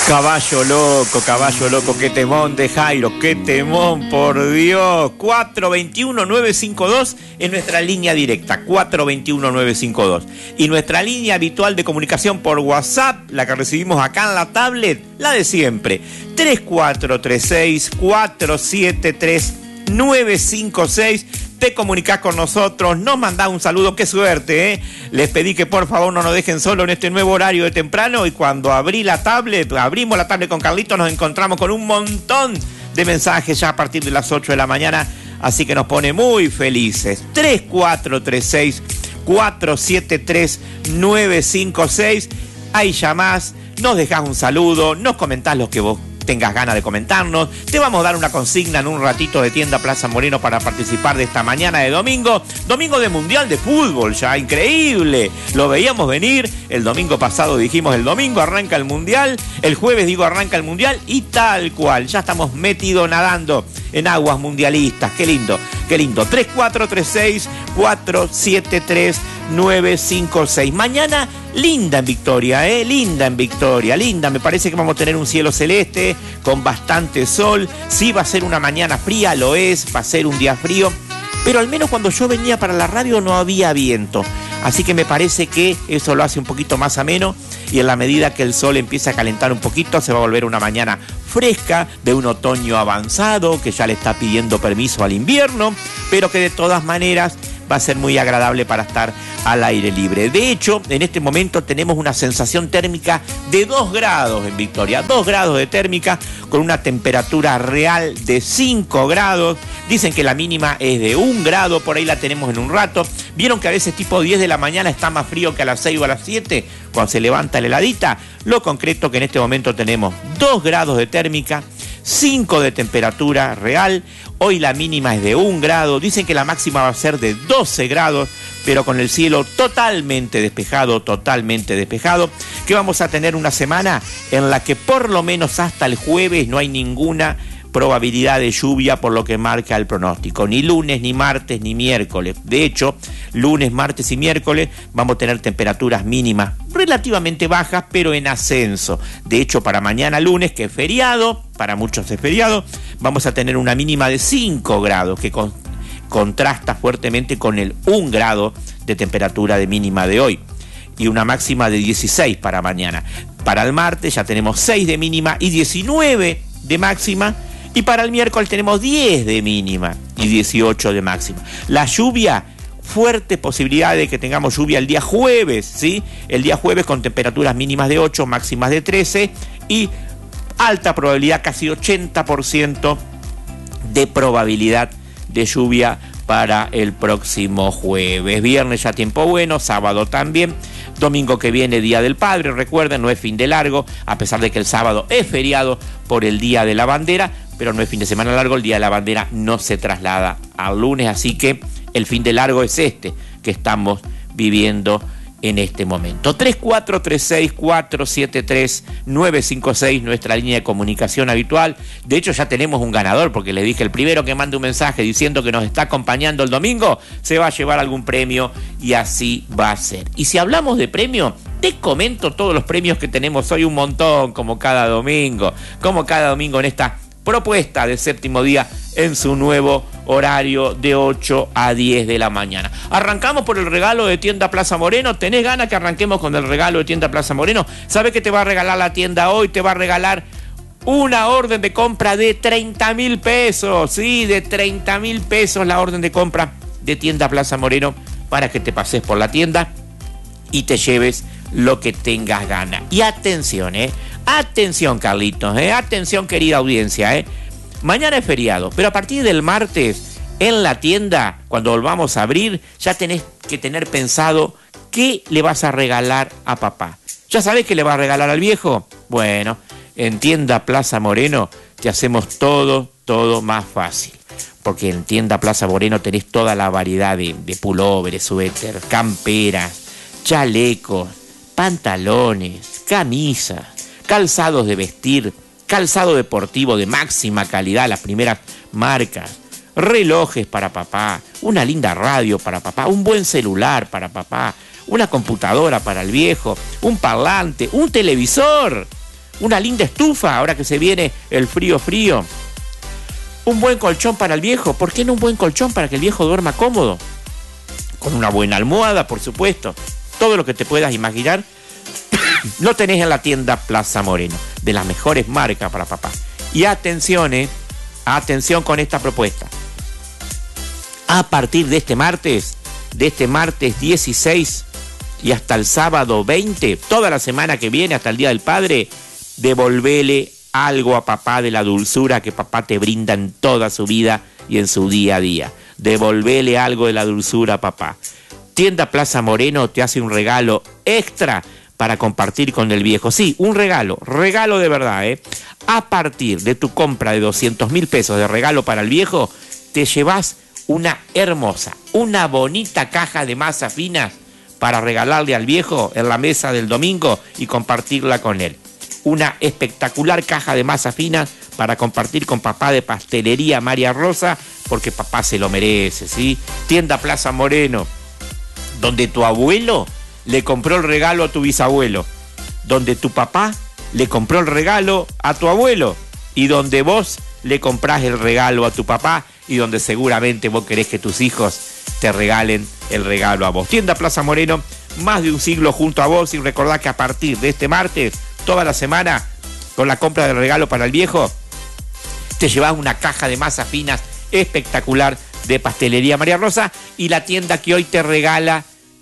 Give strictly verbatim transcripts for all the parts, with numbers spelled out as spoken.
Caballo loco, caballo loco, qué temón de Jairo, qué temón, por Dios. cuatro dos uno, nueve cinco dos es nuestra línea directa, cuatro dos uno, nueve cinco dos. Y nuestra línea habitual de comunicación por WhatsApp, la que recibimos acá en la tablet, la de siempre, tres cuatro tres seis, cuatro siete tres, nueve cinco seis. Te comunicás con nosotros, nos mandás un saludo, qué suerte, ¿eh? Les pedí que por favor no nos dejen solo en este nuevo horario de temprano, y cuando abrí la tablet, abrimos la tablet con Carlitos, nos encontramos con un montón de mensajes ya a partir de las ocho de la mañana, así que nos pone muy felices. tres cuatro tres seis, cuatro siete tres, nueve cinco seis, ahí llamás, nos dejás un saludo, nos comentás lo que vos tengas ganas de comentarnos. Te vamos a dar una consigna en un ratito de Tienda Plaza Moreno para participar de esta mañana de domingo. Domingo de Mundial de Fútbol, ya increíble. Lo veíamos venir. El domingo pasado dijimos el domingo arranca el Mundial. El jueves digo arranca el Mundial y tal cual. Ya estamos metidos nadando en aguas mundialistas. Qué lindo, qué lindo. tres cuatro tres seis, cuatro siete tres, nueve cinco seis. Mañana linda en Victoria, ¿eh? Linda en Victoria, linda. Me parece que vamos a tener un cielo celeste con bastante sol. Sí, va a ser una mañana fría, lo es, va a ser un día frío. Pero al menos cuando yo venía para la radio no había viento. Así que me parece que eso lo hace un poquito más ameno. Y en la medida que el sol empieza a calentar un poquito, se va a volver una mañana fresca de un otoño avanzado que ya le está pidiendo permiso al invierno, pero que de todas maneras va a ser muy agradable para estar al aire libre. De hecho, en este momento tenemos una sensación térmica de dos grados en Victoria, dos grados de térmica con una temperatura real de cinco grados. Dicen que la mínima es de un grado, por ahí la tenemos en un rato. ¿Vieron que a veces tipo diez de la mañana está más frío que a las seis o a las siete cuando se levanta la heladita? Lo concreto que en este momento tenemos dos grados de térmica, cinco de temperatura real. Hoy la mínima es de un grado, dicen que la máxima va a ser de doce grados, pero con el cielo totalmente despejado, totalmente despejado, que vamos a tener una semana en la que por lo menos hasta el jueves no hay ninguna probabilidad de lluvia por lo que marca el pronóstico, ni lunes, ni martes, ni miércoles. De hecho, lunes, martes y miércoles vamos a tener temperaturas mínimas relativamente bajas, pero en ascenso. De hecho, para mañana lunes, que es feriado, para muchos es feriado, vamos a tener una mínima de cinco grados, que con, contrasta fuertemente con el un grado de temperatura de mínima de hoy, y una máxima de dieciséis para mañana. Para el martes ya tenemos seis de mínima y diecinueve de máxima, y para el miércoles tenemos diez de mínima y dieciocho de máxima. La lluvia, fuerte posibilidad de que tengamos lluvia el día jueves, ¿sí? El día jueves con temperaturas mínimas de ocho, máximas de trece, y alta probabilidad, casi ochenta por ciento de probabilidad de lluvia para el próximo jueves. Viernes ya tiempo bueno, sábado también. Domingo que viene, Día del Padre, recuerden, no es fin de largo, a pesar de que el sábado es feriado por el Día de la Bandera, pero no es fin de semana largo, el Día de la Bandera no se traslada al lunes, así que el fin de largo es este que estamos viviendo en este momento. tres cuatro tres seis, cuatro siete tres, nueve cinco seis, nuestra línea de comunicación habitual. De hecho, ya tenemos un ganador, porque les dije, el primero que mande un mensaje diciendo que nos está acompañando el domingo se va a llevar algún premio, y así va a ser. Y si hablamos de premio, te comento todos los premios que tenemos hoy, un montón, como cada domingo, como cada domingo en esta propuesta de Séptimo Día en su nuevo horario de ocho a diez de la mañana. Arrancamos por el regalo de Tienda Plaza Moreno. ¿Tenés ganas que arranquemos con el regalo de Tienda Plaza Moreno? ¿Sabés qué te va a regalar la tienda hoy? Te va a regalar una orden de compra de treinta mil pesos. Sí, de treinta mil pesos la orden de compra de Tienda Plaza Moreno, para que te pases por la tienda y te lleves lo que tengas ganas. Y atención, eh. Atención, Carlitos, eh. Atención, querida audiencia, eh. Mañana es feriado, pero a partir del martes, en la tienda, cuando volvamos a abrir, ya tenés que tener pensado qué le vas a regalar a papá. ¿Ya sabés qué le vas a regalar al viejo? Bueno, en Tienda Plaza Moreno te hacemos todo, todo más fácil. Porque en Tienda Plaza Moreno tenés toda la variedad de, de pulóveres, suéter, camperas, chalecos, pantalones, camisas, calzados de vestir, calzado deportivo de máxima calidad, las primeras marcas, relojes para papá, una linda radio para papá, un buen celular para papá, una computadora para el viejo, un parlante, un televisor, Una linda estufa, ahora que se viene el frío frío. Un buen colchón para el viejo. ¿Por qué no un buen colchón para que el viejo duerma cómodo? Con una buena almohada, por supuesto. Todo lo que te puedas imaginar lo tenés en la tienda Plaza Moreno, de las mejores marcas para papá. Y atención, eh, atención con esta propuesta. A partir de este martes, de este martes dieciséis y hasta el sábado veinte, toda la semana que viene, hasta el Día del Padre, devolvele algo a papá de la dulzura que papá te brinda en toda su vida y en su día a día. Devolvele algo de la dulzura a papá. Tienda Plaza Moreno te hace un regalo extra para compartir con el viejo. Sí, un regalo, regalo de verdad, ¿eh? A partir de tu compra de doscientos mil pesos de regalo para el viejo, te llevas una hermosa, una bonita caja de masa fina para regalarle al viejo en la mesa del domingo y compartirla con él. Una espectacular caja de masa fina para compartir con papá de Pastelería María Rosa, porque papá se lo merece, ¿sí? Tienda Plaza Moreno, donde tu abuelo le compró el regalo a tu bisabuelo, donde tu papá le compró el regalo a tu abuelo y donde vos le comprás el regalo a tu papá y donde seguramente vos querés que tus hijos te regalen el regalo a vos. Tienda Plaza Moreno, más de un siglo junto a vos, y recordá que a partir de este martes, toda la semana, con la compra del regalo para el viejo, te llevas una caja de masas finas espectacular de Pastelería María Rosa y la tienda que hoy te regala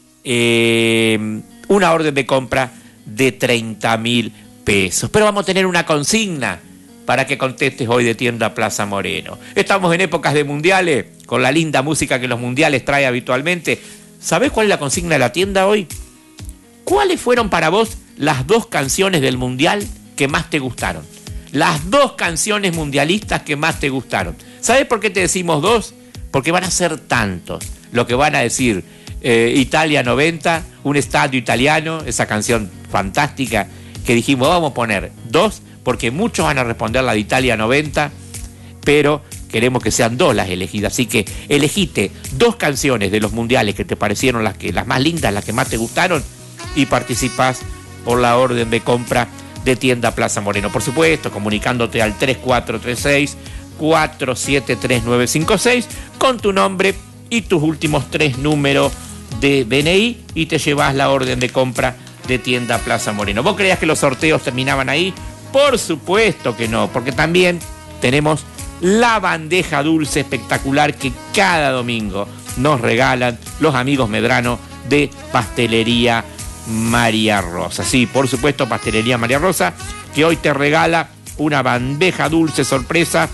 eh, una orden de compra de treinta mil pesos. Pero vamos a tener una consigna para que contestes hoy de Tienda Plaza Moreno. Estamos en épocas de mundiales, con la linda música que los mundiales trae habitualmente. ¿Sabés cuál es la consigna de la tienda hoy? ¿Cuáles fueron para vos las dos canciones del mundial que más te gustaron? Las dos canciones mundialistas que más te gustaron. ¿Sabés por qué te decimos dos? Porque van a ser tantos. Lo que van a decir eh, Italia noventa, un estadio italiano, esa canción fantástica que dijimos, vamos a poner dos, porque muchos van a responder la de Italia noventa, pero queremos que sean dos las elegidas. Así que elegite dos canciones de los mundiales que te parecieron las, que, las más lindas, las que más te gustaron, y participás por la orden de compra de Tienda Plaza Moreno. Por supuesto, comunicándote al tres cuatro tres seis, cuatro siete tres nueve cinco seis con tu nombre y tus últimos tres números de D N I y te llevas la orden de compra de Tienda Plaza Moreno. ¿Vos creías que los sorteos terminaban ahí? Por supuesto que no, porque también tenemos la bandeja dulce espectacular que cada domingo nos regalan los amigos Medrano de Pastelería María Rosa. Sí, por supuesto, Pastelería María Rosa, que hoy te regala una bandeja dulce sorpresa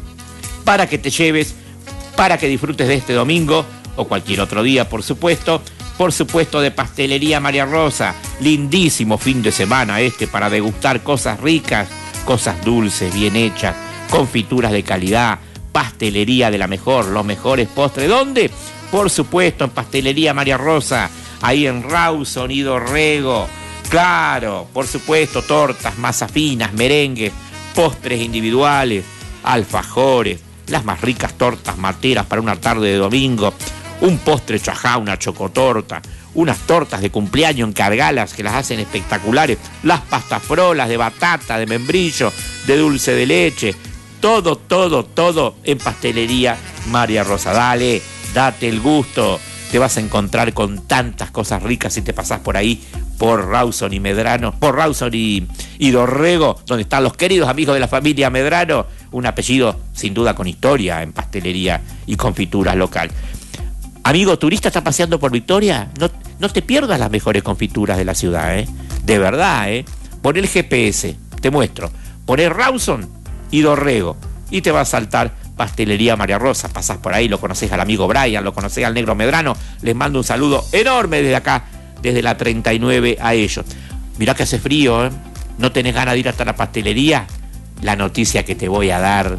para que te lleves, para que disfrutes de este domingo o cualquier otro día, por supuesto. Por supuesto, de Pastelería María Rosa. Lindísimo fin de semana este para degustar cosas ricas, cosas dulces, bien hechas, confituras de calidad, pastelería de la mejor, los mejores postres. ¿Dónde? Por supuesto, en Pastelería María Rosa, ahí en Rawson y Dorrego. Claro, por supuesto, tortas, masas finas, merengues, postres individuales, alfajores, las más ricas tortas materas para una tarde de domingo, un postre chajá, una chocotorta, unas tortas de cumpleaños encargalas que las hacen espectaculares, las pastas frolas de batata, de membrillo, de dulce de leche, todo, todo, todo en Pastelería María Rosa. Dale, date el gusto, te vas a encontrar con tantas cosas ricas si te pasás por ahí, por Rawson y Medrano, por Rawson y, y Dorrego, donde están los queridos amigos de la familia Medrano, un apellido sin duda con historia en pastelería y confituras local. Amigo turista, ¿está paseando por Victoria? No, no te pierdas las mejores confituras de la ciudad, ¿eh? De verdad, ¿eh? Pon el G P S, te muestro. Poné Rawson y Dorrego y te va a saltar Pastelería María Rosa. Pasás por ahí, lo conocés al amigo Brian, lo conocés al negro Medrano. Les mando un saludo enorme desde acá, desde la treinta y nueve a ellos. Mirá que hace frío, ¿eh? ¿No tenés ganas de ir hasta la pastelería? La noticia que te voy a dar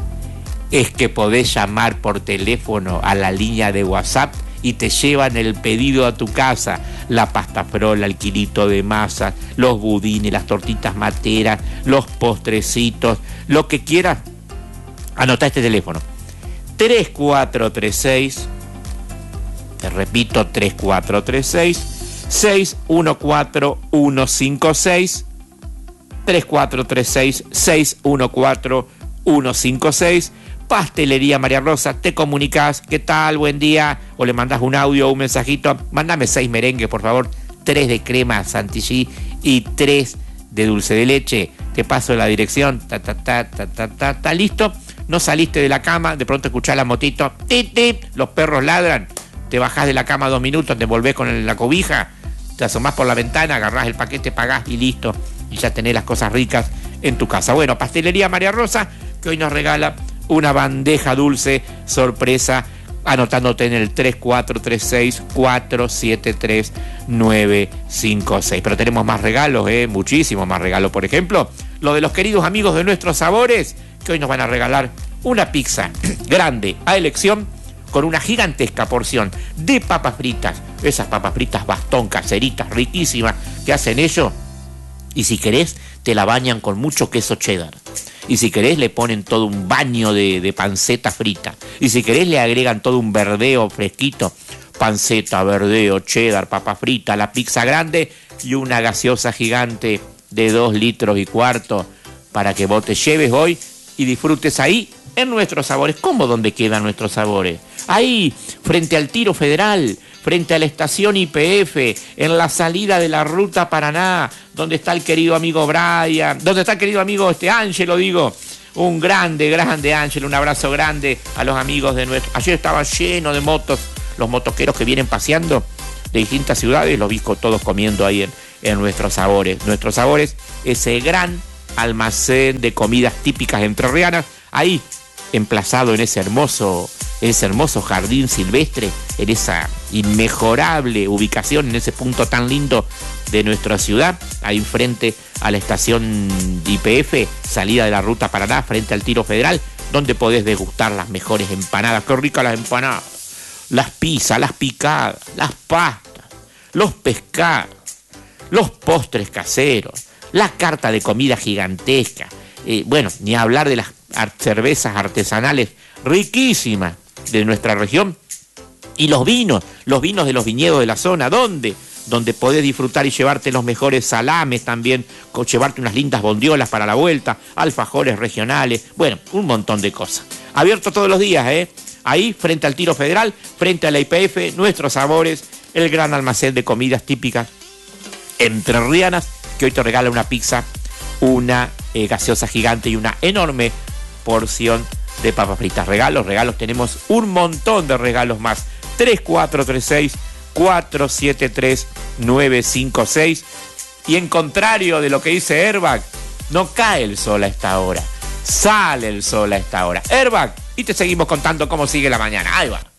es que podés llamar por teléfono a la línea de WhatsApp y te llevan el pedido a tu casa. La pasta frola, el kilito de masa, los budines, las tortitas materas, los postrecitos, lo que quieras. Anotá este teléfono. tres cuatro tres seis, te repito, tres cuatro tres seis, seis uno cuatro uno cinco seis. tres cuatro tres seis, seis uno cuatro, uno cinco seis. Pastelería María Rosa, te comunicás, ¿qué tal? Buen día. O le mandás un audio o un mensajito. Mándame seis merengues, por favor. Tres de crema Santilly y tres de dulce de leche. Te paso la dirección. Ta, ta, ta, ta, ta, ta, ta. ¿Listo? No saliste de la cama, de pronto escuchás la motito. Tip, tip. Los perros ladran. Te bajás de la cama dos minutos, te volvés con la cobija. Te asomás por la ventana, agarrás el paquete, pagás y listo. Y ya tenés las cosas ricas en tu casa. Bueno, Pastelería María Rosa, que hoy nos regala una bandeja dulce sorpresa, anotándote en el tres cuatro tres seis, cuatro siete tres, nueve cinco seis. Pero tenemos más regalos, ¿eh? Muchísimos más regalos. Por ejemplo, lo de los queridos amigos de Nuestros Sabores, que hoy nos van a regalar una pizza grande a elección con una gigantesca porción de papas fritas. Esas papas fritas bastón, caseritas, riquísimas, que hacen ellos. Y si querés, te la bañan con mucho queso cheddar. Y si querés, le ponen todo un baño de, de panceta frita. Y si querés, le agregan todo un verdeo fresquito. Panceta, verdeo, cheddar, papa frita, la pizza grande y una gaseosa gigante de dos litros y cuarto para que vos te lleves hoy y disfrutes ahí en Nuestros Sabores. ¿Cómo dónde quedan Nuestros Sabores? Ahí, frente al Tiro Federal, frente a la estación Y P F, en la salida de la ruta Paraná, donde está el querido amigo Brian, donde está el querido amigo este Ángelo, digo, un grande, grande Ángelo, un abrazo grande a los amigos de nuestro. Ayer estaba lleno de motos, los motoqueros que vienen paseando de distintas ciudades, los vi todos comiendo ahí en, en Nuestros Sabores. Nuestros Sabores, ese gran almacén de comidas típicas entrerrianas, ahí emplazado en ese hermoso, en ese hermoso jardín silvestre, en esa inmejorable ubicación, en ese punto tan lindo de nuestra ciudad, ahí frente a la estación Y P F, salida de la ruta Paraná, frente al Tiro Federal, donde podés degustar las mejores empanadas. ¡Qué ricas las empanadas! Las pizzas, las picadas, las pastas, los pescados, los postres caseros, la carta de comida gigantesca. Eh, bueno, ni hablar de las cervezas artesanales riquísimas de nuestra región y los vinos, los vinos de los viñedos de la zona, ¿dónde? Donde podés disfrutar y llevarte los mejores salames también, llevarte unas lindas bondiolas para la vuelta, alfajores regionales, bueno, un montón de cosas. Abierto todos los días, ¿eh? Ahí, frente al Tiro Federal, frente a la Y P F, Nuestros Sabores, el gran almacén de comidas típicas entrerrianas, que hoy te regala una pizza, una eh, gaseosa gigante y una enorme porción de papas fritas. Regalos, regalos, tenemos un montón de regalos más. tres cuatro tres seis, cuatro siete tres, nueve cinco seis. Y en contrario de lo que dice Airbag, no cae el sol a esta hora, sale el sol a esta hora. Airbag, y te seguimos contando cómo sigue la mañana. Ahí va.